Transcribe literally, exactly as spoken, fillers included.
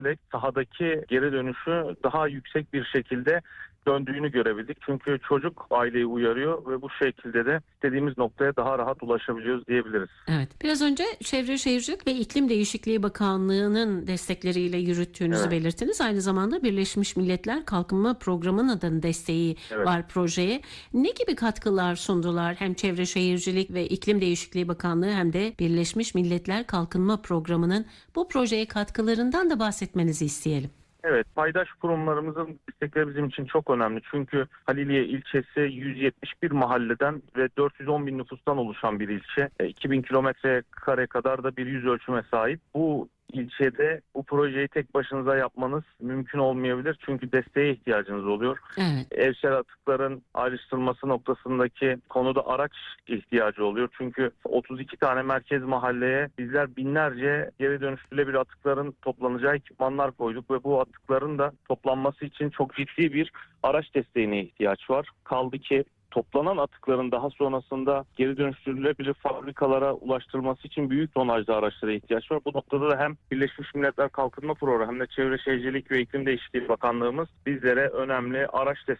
destekle sahadaki geri dönüşü daha yüksek bir şekilde döndüğünü görebildik. Çünkü çocuk aileyi uyarıyor ve bu şekilde de istediğimiz noktaya daha rahat ulaşabiliyoruz diyebiliriz. Evet. Biraz önce Çevre Şehircilik ve İklim Değişikliği Bakanlığı'nın destekleriyle yürüttüğünüzü Evet, belirttiniz. Aynı zamanda Birleşmiş Milletler Kalkınma Programı'nın da desteği evet. var projeye. Ne gibi katkılar sundular? Hem Çevre Şehircilik ve İklim Değişikliği Bakanlığı hem de Birleşmiş Milletler Kalkınma Programı'nın bu projeye katkılarından da bahsetmenizi isteyelim. Evet, paydaş kurumlarımızın destekleri bizim için çok önemli. Çünkü Haliliye ilçesi yüz yetmiş bir mahalleden ve dört yüz on bin nüfustan oluşan bir ilçe. iki bin kilometre kare kadar da bir yüz ölçüme sahip. Bu ilçede bu projeyi tek başınıza yapmanız mümkün olmayabilir. Çünkü desteğe ihtiyacınız oluyor. Evet. Evsel atıkların ayrıştırılması noktasındaki konuda araç ihtiyacı oluyor. Çünkü otuz iki tane merkez mahalleye bizler binlerce geri dönüştürülebilir atıkların toplanacağı ekipmanlar koyduk ve bu atıkların da toplanması için çok ciddi bir araç desteğine ihtiyaç var. Kaldı ki toplanan atıkların daha sonrasında geri dönüştürülebilir fabrikalara ulaştırılması için büyük tonajlı araçlara ihtiyaç var. Bu noktada da hem Birleşmiş Milletler Kalkınma Programı hem de Çevre Şehircilik ve İklim Değişikliği Bakanlığımız bizlere önemli araç